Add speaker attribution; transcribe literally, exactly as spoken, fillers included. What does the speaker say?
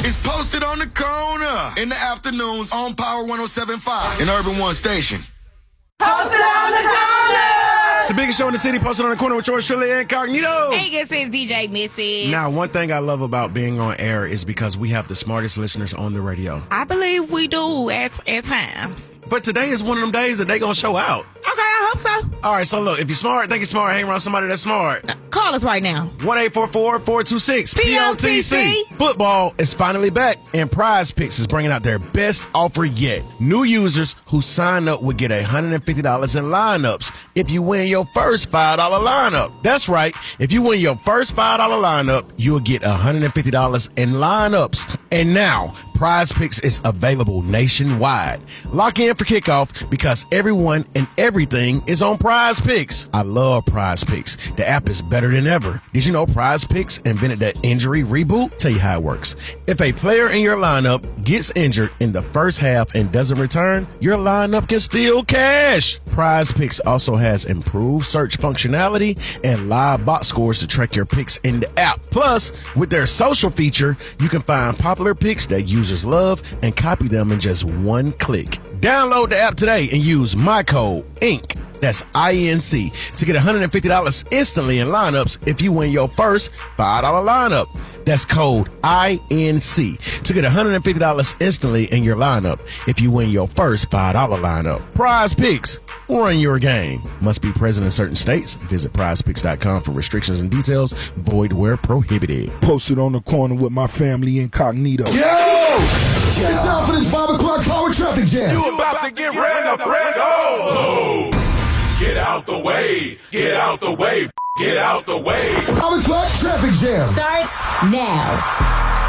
Speaker 1: It's posted on the corner in the afternoons on Power one oh seven point five in Urban One Station.
Speaker 2: Posted on the corner.
Speaker 3: It's the biggest show in the city, posted on the corner with George Shirley and Incognito.
Speaker 4: Hey, this is D J Missy.
Speaker 3: Now, one thing I love about being on air is because we have the smartest listeners on the radio.
Speaker 4: I believe we do at, at times.
Speaker 3: But today is one of them days that they gonna show out.
Speaker 4: Okay, I hope so.
Speaker 3: All right, so look, if you're smart, think you're smart, hang around somebody that's smart.
Speaker 4: Call us right now.
Speaker 3: one eight four four, four two six,
Speaker 4: P O T C.
Speaker 3: Football is finally back, and Prize Picks is bringing out their best offer yet. New users who sign up will get one hundred fifty dollars in lineups if you win your first five dollar lineup. That's right. If you win your first five dollar lineup, you'll get one hundred fifty dollars in lineups. And now, Prize Picks is available nationwide. Lock in for kickoff because everyone and everything is on Prize Picks. I love Prize Picks. The app is better than ever. Did you know Prize Picks invented that injury reboot? Tell you how it works. If a player in your lineup gets injured in the first half and doesn't return, your lineup can still cash. Prize Picks also has improved search functionality and live box scores to track your picks in the app. Plus, with their social feature, you can find popular picks that users love and copy them in just one click. Download the app today and use my code I N C, that's I N C, to get one hundred fifty dollars instantly in lineups if you win your first five dollar lineup. That's code I N C to get one hundred fifty dollars instantly in your lineup if you win your first five dollar lineup. Prize Picks, run your game. Must be present in certain states. Visit prize picks dot com for restrictions and details. Void where prohibited.
Speaker 5: Posted on the corner with my family Incognito.
Speaker 1: Yo! It's time for this five o'clock Power Traffic Jam.
Speaker 6: You about to get ran up, red oh. Get out the way, get out the way, get out the way.
Speaker 1: five o'clock Traffic Jam
Speaker 2: Starts now.